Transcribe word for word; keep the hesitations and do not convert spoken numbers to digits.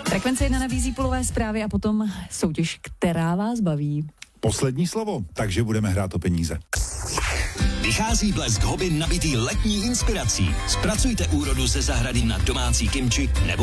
Frekvence jedna nabízí pulové zprávy a potom soutěž, která vás baví. Poslední slovo, takže budeme hrát o peníze. Vychází Blesk Hobby nabitý letní inspirací. Zpracujte úrodu ze zahrady na domácí kimči nebo